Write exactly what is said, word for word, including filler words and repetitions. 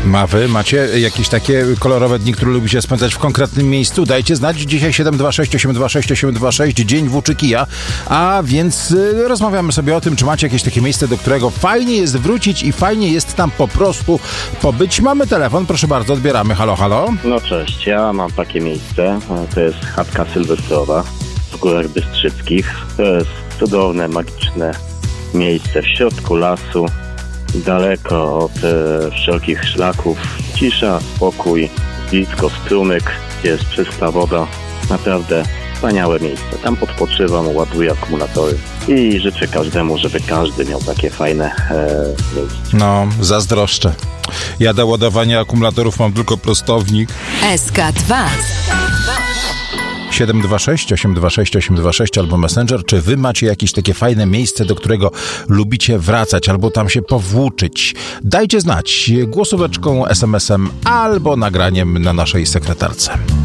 A wy macie jakieś takie kolorowe dni, które lubicie spędzać w konkretnym miejscu? Dajcie znać. Dzisiaj siedem dwa sześć osiem dwa sześć osiem dwa sześć, dzień Włóczykija. A więc y, rozmawiamy sobie o tym, czy macie jakieś takie miejsce, do którego fajnie jest wrócić i fajnie jest tam po prostu pobyć. Mamy telefon, proszę bardzo, odbieramy. Halo, halo. No cześć, ja mam takie miejsce. To jest chatka sylwestrowa w Górach Bystrzyckich. To jest cudowne, magiczne miejsce w środku lasu. Daleko od e, wszelkich szlaków. Cisza, spokój, blisko strumyk, gdzie jest czysta woda. Naprawdę wspaniałe miejsce. Tam odpoczywam, ładuję akumulatory i życzę każdemu, żeby każdy miał takie fajne e, miejsce. No, zazdroszczę. Ja do ładowania akumulatorów mam tylko prostownik. S K dwa siedem dwa sześć osiem dwa sześć osiem dwa sześć albo Messenger. Czy wy macie jakieś takie fajne miejsce, do którego lubicie wracać albo tam się powłóczyć? Dajcie znać głosóweczką, es em esem albo nagraniem na naszej sekretarce.